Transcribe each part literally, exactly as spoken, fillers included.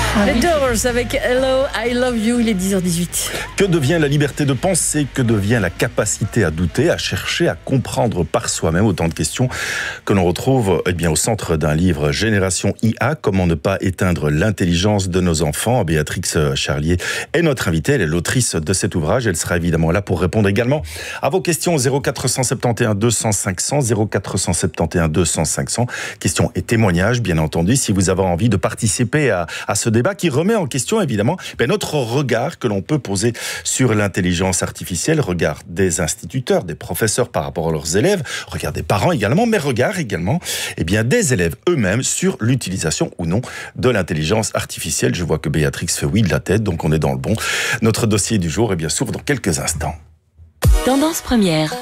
Les Doors avec Hello, I Love You, il est dix heures dix-huit. Que devient la liberté de penser? Que devient la capacité à douter, à chercher, à comprendre par soi-même? Autant de questions que l'on retrouve eh bien, au centre d'un livre Génération I A, comment ne pas éteindre l'intelligence de nos enfants. Béatrix Charlier est notre invitée, elle est l'autrice de cet ouvrage. Elle sera évidemment là pour répondre également à vos questions. Zéro quatre cent soixante et onze deux cents cinq cents, zéro quatre cent soixante et onze deux cents cinq cents. Questions et témoignages, bien entendu, si vous avez envie de participer à, à ce débat qui remet en question, évidemment, ben, notre regard que l'on peut poser sur l'intelligence artificielle, regard des instituteurs, des professeurs par rapport à leurs élèves, regard des parents également, mais regard également eh bien, des élèves eux-mêmes sur l'utilisation ou non de l'intelligence artificielle. Je vois que Béatrix fait oui de la tête, donc on est dans le bon. Notre dossier du jour eh bien, s'ouvre dans quelques instants. Tendance première.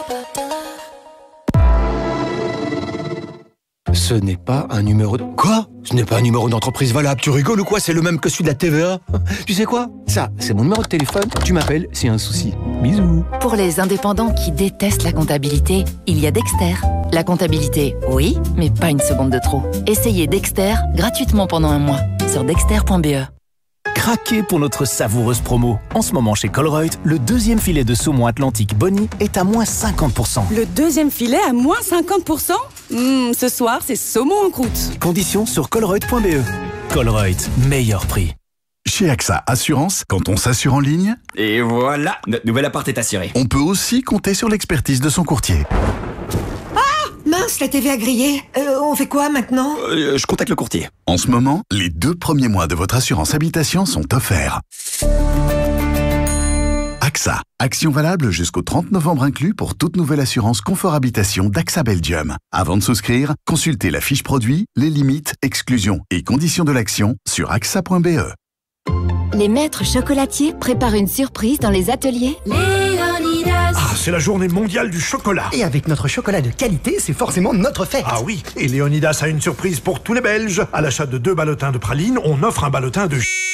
Ce n'est pas un numéro de... Quoi? Ce n'est pas un numéro d'entreprise valable. Tu rigoles ou quoi? C'est le même que celui de la T V A. Tu sais quoi? Ça, c'est mon numéro de téléphone. Tu m'appelles s'il y a un souci. Bisous. Pour les indépendants qui détestent la comptabilité, il y a Dexter. La comptabilité, oui, mais pas une seconde de trop. Essayez Dexter gratuitement pendant un mois sur dexter point b e. Craquez pour notre savoureuse promo. En ce moment chez Colruyt, le deuxième filet de saumon Atlantique Bonnie est à moins cinquante pour cent. Le deuxième filet à moins cinquante pour cent? Mmh, ce soir, c'est saumon en croûte. Conditions sur colruyt point b e. Colruyt, meilleur prix. Chez A X A Assurance, quand on s'assure en ligne... Et voilà, notre nouvel appart est assuré. On peut aussi compter sur l'expertise de son courtier. Mince, la T V a grillé. Euh, on fait quoi maintenant? euh, Je contacte le courtier. En ce moment, les deux premiers mois de votre assurance habitation sont offerts. A X A, action valable jusqu'au trente novembre inclus pour toute nouvelle assurance confort habitation d'A X A Belgium. Avant de souscrire, consultez la fiche produit, les limites, exclusions et conditions de l'action sur A X A point B E. Les maîtres chocolatiers préparent une surprise dans les ateliers Léonidas. Ah, c'est la journée mondiale du chocolat. Et avec notre chocolat de qualité, c'est forcément notre fête. Ah oui, et Léonidas a une surprise pour tous les Belges. À l'achat de deux ballotins de praline, on offre un ballotin de...